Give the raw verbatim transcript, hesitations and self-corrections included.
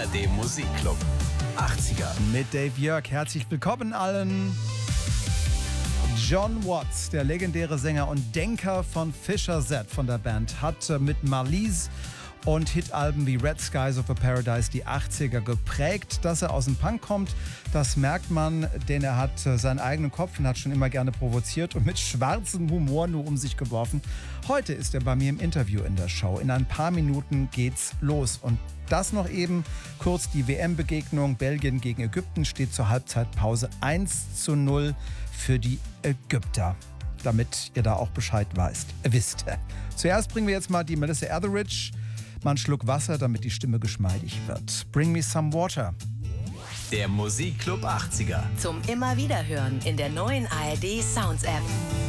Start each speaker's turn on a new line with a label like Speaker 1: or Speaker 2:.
Speaker 1: D Musikclub achtziger.
Speaker 2: Mit Dave Jörg. Herzlich willkommen allen. John Watts, der legendäre Sänger und Denker von Fisher Z von der Band, hat mit Marlise und Hitalben wie Red Skies of a Paradise die achtziger geprägt. Dass er aus dem Punk kommt, das merkt man, denn er hat seinen eigenen Kopf und hat schon immer gerne provoziert und mit schwarzem Humor nur um sich geworfen. Heute ist er bei mir im Interview in der Show. In ein paar Minuten geht's los und das noch eben kurz die W M-Begegnung Belgien gegen Ägypten steht zur Halbzeitpause eins zu null für die Ägypter. Damit ihr da auch Bescheid weißt, wisst. Zuerst bringen wir jetzt mal die Melissa Etheridge. Mal einen Schluck Wasser, damit die Stimme geschmeidig wird. Bring me some water.
Speaker 1: Der Musikclub achtziger.
Speaker 3: Zum immer wieder hören in der neuen A R D Sounds App.